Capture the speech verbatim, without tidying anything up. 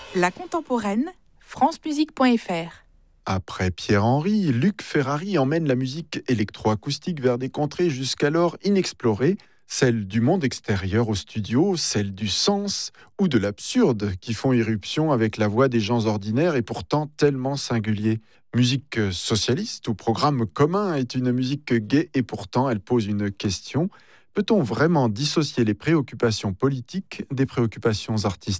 La contemporaine, france musique point f r. Après Pierre Henry, Luc Ferrari emmène la musique électroacoustique vers des contrées jusqu'alors inexplorées, celles du monde extérieur au studio, celles du sens ou de l'absurde qui font irruption avec la voix des gens ordinaires et pourtant tellement singuliers. Musique socialiste ou programme commun est une musique gaie et pourtant elle pose une question. Peut-on vraiment dissocier les préoccupations politiques des préoccupations artistiques ?